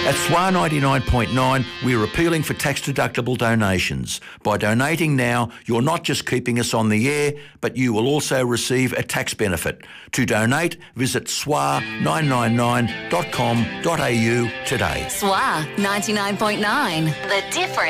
At SWA 99.9, we're appealing for tax-deductible donations. By donating now, you're not just keeping us on the air, but you will also receive a tax benefit. To donate, visit swa999.com.au today. SWA 99.9, the difference.